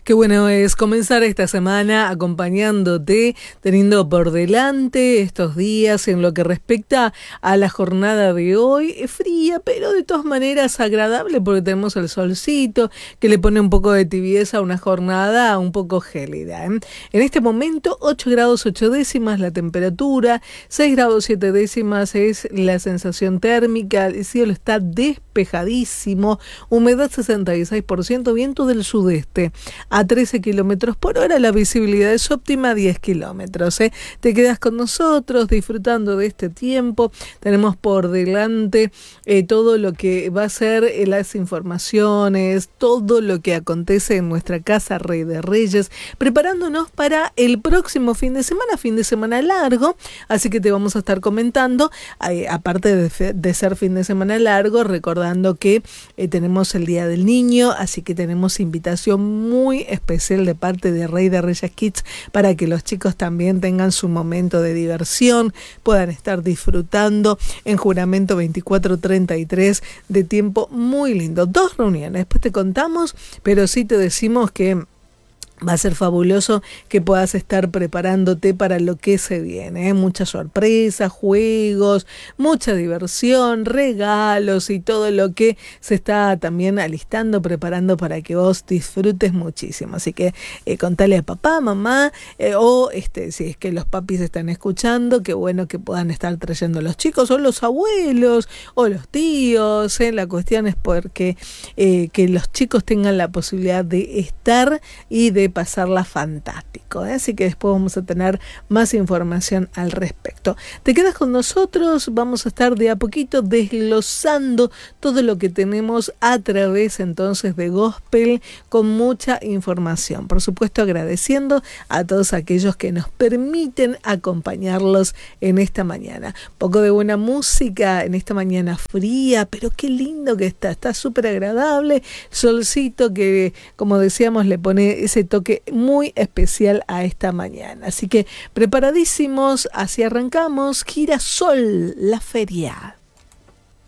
Qué bueno es comenzar esta semana acompañándote, teniendo por delante estos días en lo que respecta a la jornada de hoy. Es fría, pero de todas maneras agradable porque tenemos el solcito que le pone un poco de tibieza a una jornada un poco gélida. En este momento 8 grados 8 décimas la temperatura, 6 grados 7 décimas es la sensación térmica, el cielo está despejadísimo, humedad 66%, viento del sudeste a 13 kilómetros por hora, la visibilidad es óptima 10 kilómetros. Te quedas con nosotros disfrutando de este tiempo. Tenemos por delante todo lo que va a ser las informaciones, todo lo que acontece en nuestra casa Rey de Reyes, preparándonos para el próximo fin de semana largo, así que te vamos a estar comentando, aparte de ser fin de semana largo, recordando que tenemos el Día del Niño, así que tenemos invitación muy especial de parte de Rey de Reyes Kids para que los chicos también tengan su momento de diversión, puedan estar disfrutando en Juramento 2433 de tiempo muy lindo. 2 reuniones, después te contamos, pero sí te decimos que va a ser fabuloso que puedas estar preparándote para lo que se viene, muchas sorpresas, juegos, mucha diversión, regalos y todo lo que se está también alistando, preparando para que vos disfrutes muchísimo. Así que contale a papá, mamá, o si es que los papis están escuchando, qué bueno que puedan estar trayendo a los chicos o los abuelos o los tíos. La cuestión es porque que los chicos tengan la posibilidad de estar y de pasarla fantástico, así que después vamos a tener más información al respecto. Te quedas con nosotros, vamos a estar de a poquito desglosando todo lo que tenemos a través entonces de Gospel con mucha información, por supuesto agradeciendo a todos aquellos que nos permiten acompañarlos en esta mañana. Poco de buena música en esta mañana fría, pero qué lindo que está súper agradable, solcito que como decíamos le pone ese toque muy especial a esta mañana. Así que preparadísimos, así arrancamos Girasol, la feria.